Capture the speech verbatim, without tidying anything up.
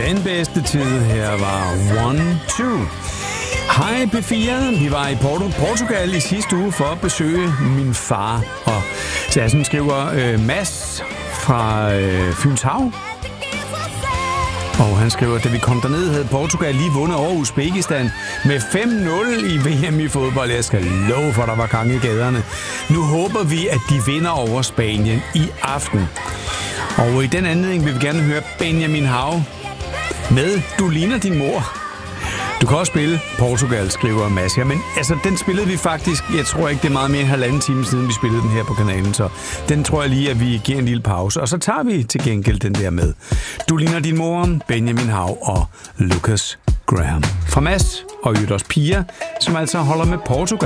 Den bedste tid her var one two. Hej P fire. Vi var i Porto- Portugal i sidste uge for at besøge min far. Og Sassen skriver øh, Mads fra øh, Fyns Hav. Og han skriver, da vi kom derned, havde Portugal lige vundet over Uzbekistan med fem nul i V M i fodbold. Jeg skal love for, der var gang i gaderne. Nu håber vi, at de vinder over Spanien i aften. Og i den anledning vil vi gerne høre Benjamin Hav med Du ligner din mor. Du kan også spille Portugal, skriver Mads her. Men altså, den spillede vi faktisk, jeg tror ikke, det er meget mere end halvanden time siden, vi spillede den her på kanalen. Så den tror jeg lige, at vi giver en lille pause. Og så tager vi til gengæld den der med Du ligner din mor, Benjamin Hav og Lucas Graham. Fra Mads og Jytters Pia, som altså holder med Portugal.